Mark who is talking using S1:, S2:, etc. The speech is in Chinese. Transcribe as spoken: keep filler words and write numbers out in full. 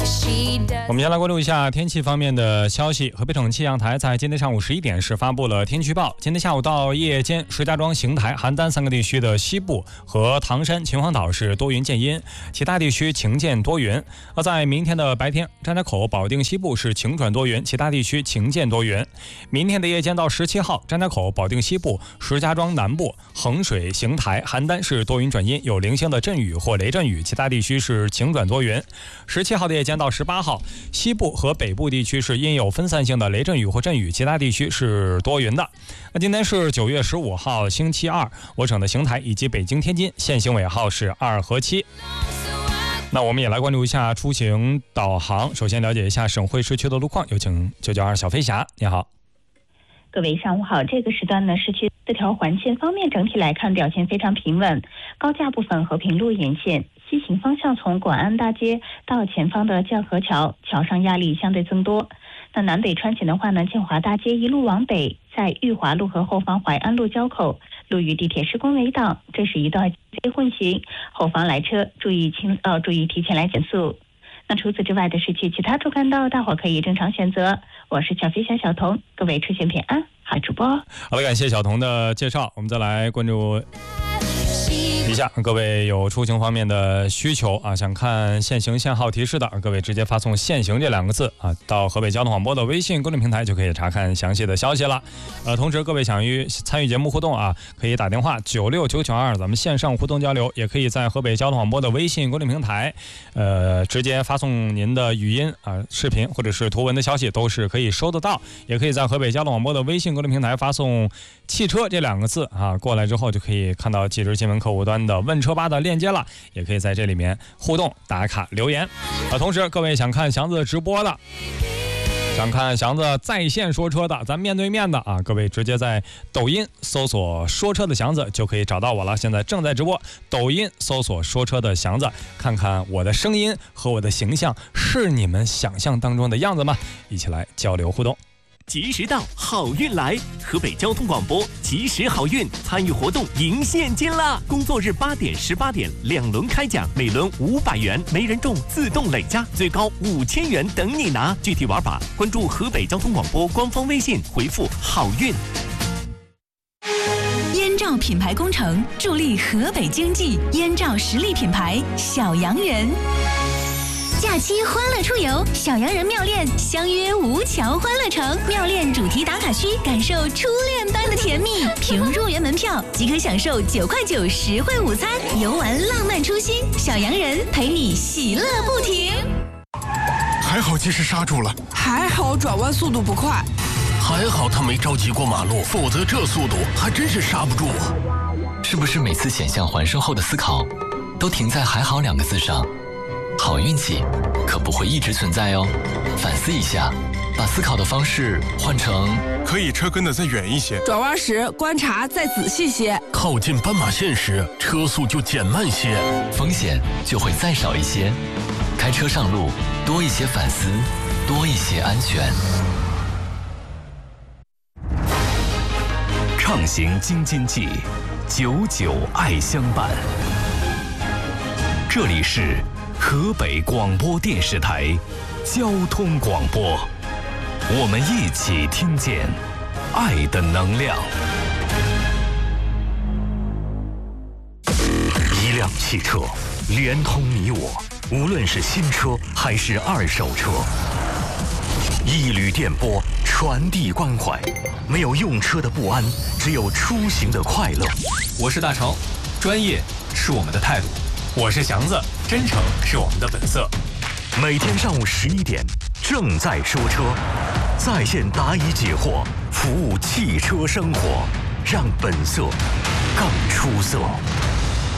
S1: 我们先来关注一下天气方面的消息。河北省气象台在今天上午十一点时发布了天气预报。今天下午到夜间，石家庄、邢台、邯郸三个地区的西部和唐山、秦皇岛是多云见阴，其他地区晴见多云。而在明天的白天，张家口、保定西部是晴转多云，其他地区晴见多云。明天的夜间到十七号，张家口、保定西部、石家庄南部、衡水、邢台、邯郸是多云转阴，有零星的阵雨或雷阵雨，其他地区是晴转多云。十七号的夜间到十八号，西部和北部地区是阴有分散性的雷阵雨或阵雨，其他地区是多云的。那今天是九月十五号星期二，我省的邢台以及北京、天津限行尾号是二和七。那我们也来关注一下出行导航，首先了解一下省会市区的路况，有请九九二小飞侠。你好。
S2: 各位上午好，这个时段呢，市区四条环线方面整体来看表现非常平稳，高架部分和平路沿线西行方向从广安大街到前方的绛河桥，桥上压力相对增多。那南北穿行的话呢，建华大街一路往北，在裕华路和后方淮安路交口，路与地铁施工围挡，这是一段混行，后方来车注意轻呃注意提前来减速。那除此之外的市区其他主干道，大伙可以正常选择。我是小飞侠小童，各位出行平安，好主播。
S1: 好的，感谢小童的介绍。我们再来关注一下各位有出行方面的需求啊，想看限行限号提示的，各位直接发送限行这两个字啊，到河北交通广播的微信公众平台就可以查看详细的消息了。呃，同时各位想与参与节目互动啊，可以打电话九六九九二，咱们线上互动交流，也可以在河北交通广播的微信公众平台，呃，直接发送您的语音啊、视频或者是图文的消息，都是可以收得到。也可以在河北交通广播的微信公众平台发送汽车这两个字啊，过来之后就可以看到即时新闻客户端的问车吧的链接了，也可以在这里面互动打卡留言。啊，同时各位想看祥子直播的，想看祥子在线说车的，咱面对面的啊，各位直接在抖音搜索说车的祥子就可以找到我了，现在正在直播，抖音搜索说车的祥子，看看我的声音和我的形象是你们想象当中的样子吗？一起来交流互动。
S3: 及时到，好运来！河北交通广播及时好运，参与活动赢现金啦！工作日八点、十八点两轮开奖，每轮五百元，没人中自动累加，最高五千元等你拿。具体玩法，关注河北交通广播官方微信，回复好运。
S4: 燕赵品牌工程助力河北经济，燕赵实力品牌小洋人。假期欢乐出游，小洋人妙恋相约吴桥欢乐城，妙恋主题打卡区，感受初恋般的甜蜜。凭入园门票即可享受九块九实惠午餐，游玩浪漫初心，小洋人陪你喜乐不停。
S5: 还好及时刹住了，
S6: 还好转弯速度不快，
S5: 还好他没着急过马路，否则这速度还真是刹不住啊！
S7: 是不是每次险象环生后的思考，都停在还好两个字上？好运气可不会一直存在哦，反思一下，把思考的方式换成
S5: 可以车跟得再远一些，
S6: 转弯时观察再仔细些，
S5: 靠近斑马线时车速就减慢些，
S7: 风险就会再少一些。开车上路多一些反思，多一些安全。
S3: 畅行京津冀，久久爱相伴。这里是河北广播电视台交通广播，我们一起听见爱的能量。一辆汽车连通你我，无论是新车还是二手车，一缕电波传递关怀，没有用车的不安，只有出行的快乐。
S8: 我是大成，专业是我们的态度。我是祥子，真诚是我们的本色。
S3: 每天上午十一点，正在说车，在线答疑解惑，服务汽车生活，让本色更出色。